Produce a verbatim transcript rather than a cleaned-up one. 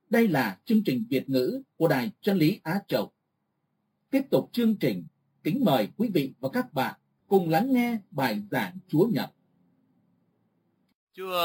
Đây là chương trình Việt ngữ của Đài Chân lý Á Châu. Tiếp tục chương trình, kính mời quý vị và các bạn cùng lắng nghe bài giảng Chúa Nhật. Chúa